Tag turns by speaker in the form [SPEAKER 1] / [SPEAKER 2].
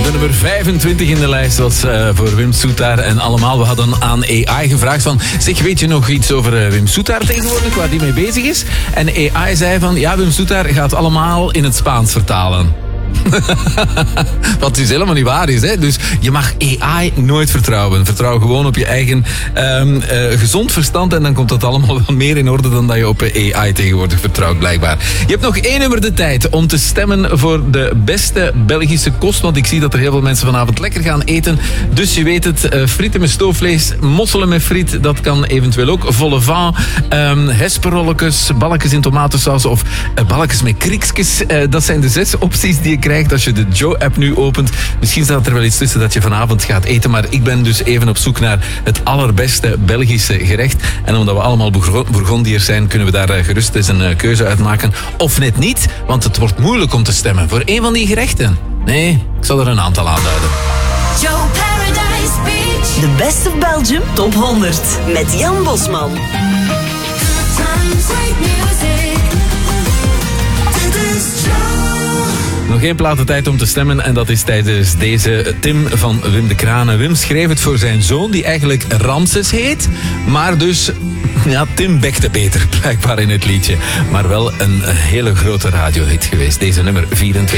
[SPEAKER 1] De nummer 25 in de lijst was voor Wim Soetaar en allemaal. We hadden aan AI gevraagd van, zeg, weet je nog iets over Wim Soetaar tegenwoordig, waar die mee bezig is? En AI zei van, ja, Wim Soetaar gaat allemaal in het Spaans vertalen. Wat dus helemaal niet waar is. Hè? Dus je mag AI nooit vertrouwen. Vertrouw gewoon op je eigen gezond verstand en dan komt dat allemaal wel meer in orde dan dat je op AI tegenwoordig vertrouwt, blijkbaar. Je hebt nog 1 nummer de tijd om te stemmen voor de beste Belgische kost, want ik zie dat er heel veel mensen vanavond lekker gaan eten. Dus je weet het, frieten met stoofvlees, mosselen met friet, dat kan eventueel ook. Vol au vent, hesperolletjes, balletjes in tomatensaus of balletjes met kriekjes. Dat zijn de 6 opties die je krijgt als je de Joe-app nu opent. Misschien staat er wel iets tussen dat je vanavond gaat eten, maar ik ben dus even op zoek naar het allerbeste Belgische gerecht. En omdat we allemaal Bourgondiërs zijn, kunnen we daar gerust eens een keuze uitmaken. Of net niet, want het wordt moeilijk om te stemmen voor één van die gerechten. Nee, ik zal er een aantal aanduiden.
[SPEAKER 2] Joe Paradise Beach.
[SPEAKER 3] The Best of Belgium Top 100 met Jan Bosman.
[SPEAKER 2] Good times, great music. Dit is Joe.
[SPEAKER 1] Nog 1 platentijd om te stemmen en dat is tijdens deze Tim van Wim de Kranen. Wim schreef het voor zijn zoon, die eigenlijk Ramses heet, maar dus, ja, Tim bekte beter, blijkbaar in het liedje. Maar wel een hele grote radiohit geweest, deze nummer 24.